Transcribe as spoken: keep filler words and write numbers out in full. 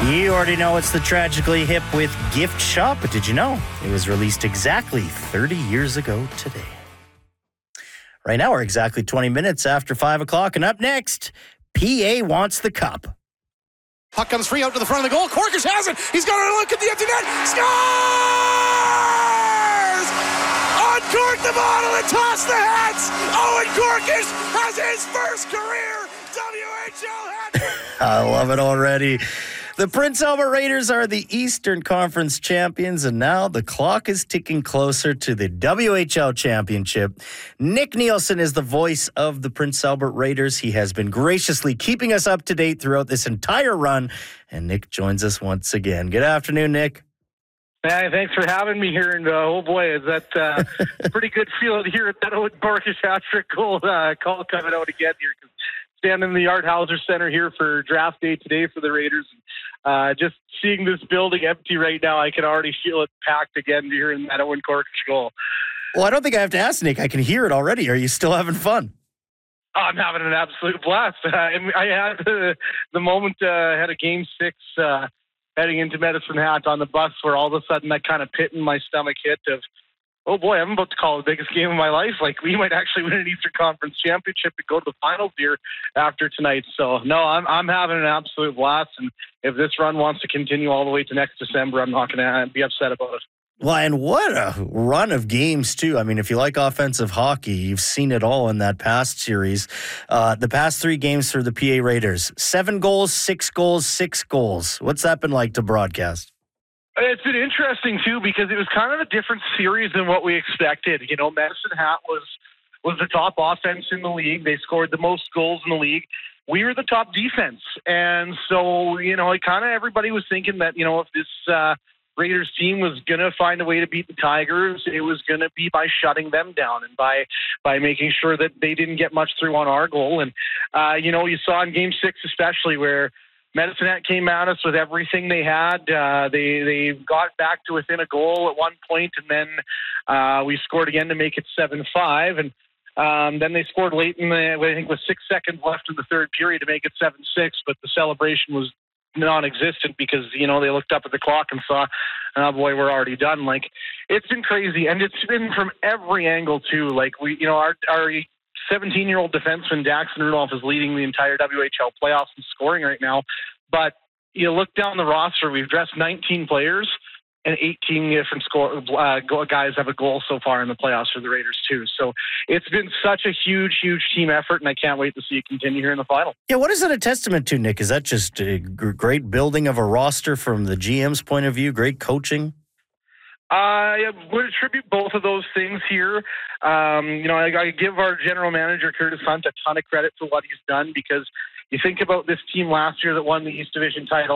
You already know it's the Tragically Hip with Gift Shop, but did you know it was released exactly thirty years ago today? Right now, we're exactly twenty minutes after five o'clock, and up next, P A wants the cup. Puck comes free out to the front of the goal. Corkish has it. He's going to look at the empty net. Scores! Uncork the bottle and toss the hats. Owen Corkish has his first career W H L hat. I love it already. The Prince Albert Raiders are the Eastern Conference champions, and now the clock is ticking closer to the W H L championship. Nick Nielsen is the voice of the Prince Albert Raiders. He has been graciously keeping us up to date throughout this entire run, and Nick joins us once again. Good afternoon, Nick. Hey, thanks for having me here, and uh, oh boy, is that uh, pretty good feeling here at that old Corkish hat-trick goal uh, call coming out again here. Standing in the Art Hauser Center here for draft day today for the Raiders. Uh, just seeing this building empty right now, I can already feel it packed again here in that Owen Corkish goal. Well, I don't think I have to ask, Nick. I can hear it already. Are you still having fun? Oh, I'm having an absolute blast. Uh, I had uh, the moment uh, I had a game six uh, heading into Medicine Hat on the bus where all of a sudden that kind of pit in my stomach hit of, oh boy, I'm about to call the biggest game of my life. Like, we might actually win an Eastern Conference championship and go to the finals here after tonight. So no, I'm I'm having an absolute blast. And if this run wants to continue all the way to next December, I'm not going to be upset about it. Well, and what a run of games, too. I mean, if you like offensive hockey, you've seen it all in that past series. Uh, the past three games for the P A Raiders, seven goals, six goals, six goals. What's that been like to broadcast? It's been interesting, too, because it was kind of a different series than what we expected. You know, Medicine Hat was was the top offense in the league. They scored the most goals in the league. We were the top defense. And so, you know, it kind of everybody was thinking that, you know, if this uh, Raiders team was going to find a way to beat the Tigers, it was going to be by shutting them down and by by making sure that they didn't get much through on our goal. And, uh, you know, you saw in game six especially where Medicine Hat came at us with everything they had. Uh, they they got back to within a goal at one point, and then uh, we scored again to make it seven five. And um, then they scored late in the, I think, with six seconds left in the third period to make it seven six. But the celebration was non-existent because, you know, they looked up at the clock and saw, oh boy, we're already done. Like, it's been crazy, and it's been from every angle too. Like, we, you know, our our seventeen-year-old defenseman Daxon Rudolph is leading the entire W H L playoffs in scoring right now. But you look down the roster, we've dressed nineteen players, and eighteen different score, uh, guys have a goal so far in the playoffs for the Raiders too. So it's been such a huge, huge team effort, and I can't wait to see it continue here in the final. Yeah, what is that a testament to, Nick? Is that just a great building of a roster from the G M's point of view, great coaching? I would attribute both of those things here. Um, you know, I, I give our general manager, Curtis Hunt, a ton of credit for what he's done, because you think about this team last year that won the East Division title.